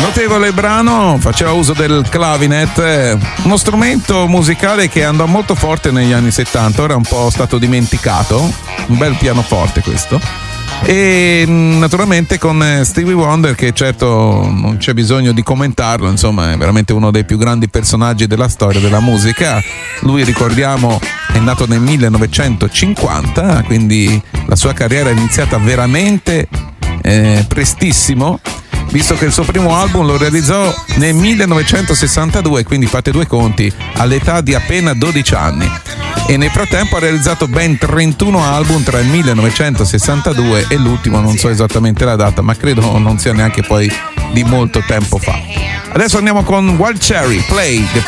Notevole brano, faceva uso del clavinet, uno strumento musicale che andò molto forte negli anni 70, ora è un po' stato dimenticato, un bel pianoforte questo. E naturalmente con Stevie Wonder, che certo non c'è bisogno di commentarlo, insomma è veramente uno dei più grandi personaggi della storia della musica. Lui, ricordiamo, è nato nel 1950, quindi la sua carriera è iniziata veramente prestissimo, visto che il suo primo album lo realizzò nel 1962, quindi fate due conti, all'età di appena 12 anni. E nel frattempo ha realizzato ben 31 album tra il 1962 e l'ultimo, non so esattamente la data, ma credo non sia neanche poi di molto tempo fa. Adesso andiamo con Wild Cherry, Play the